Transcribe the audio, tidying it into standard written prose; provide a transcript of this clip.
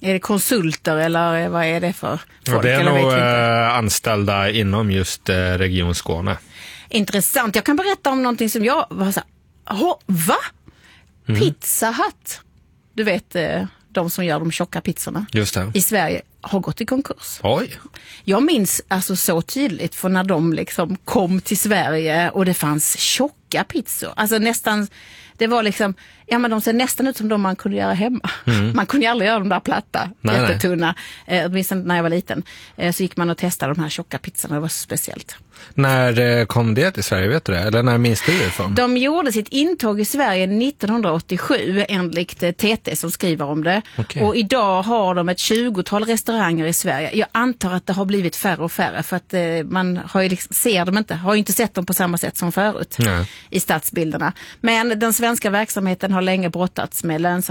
Är det konsulter eller vad är det för folk? Det är eller nog anställda inom just Region Skåne. Intressant. Jag kan berätta om någonting som jag var så här, va? Pizza Hut. Du vet, de som gör de tjocka pizzorna. Just det. I Sverige har gått i konkurs. Oj. Jag minns alltså så tydligt för när de liksom kom till Sverige och det fanns tjocka pizzor. Alltså nästan, det var liksom, ja men de ser nästan ut som de man kunde göra hemma. Man kunde ju aldrig göra de där platta, jättetunna. Åtminstone när jag var liten. Så gick man och testade de här tjocka pizzorna, det var så speciellt. När kom det till Sverige, vet du det? Eller när minns du det ifrån? De gjorde sitt intåg i Sverige 1987 enligt TT som skriver om det. Okay. Och idag har de ett 20-tal restauranger i Sverige. Jag antar att det har blivit färre och färre för att man har ju liksom, har ju inte sett dem på samma sätt som förut i stadsbilderna. Men den svenska verksamheten har länge brottats med lönsamhet